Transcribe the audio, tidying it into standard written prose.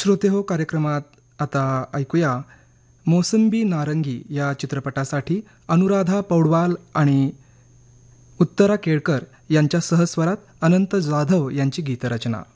श्रोते हो, कार्यक्रमात आता ऐकूया मोसंबी नारंगी या चित्रपटासाठी अनुराधा पौडवाल आणि उत्तरा केळकर यांच्या सहस्वरात अनंत जाधव यांची गीतरचना.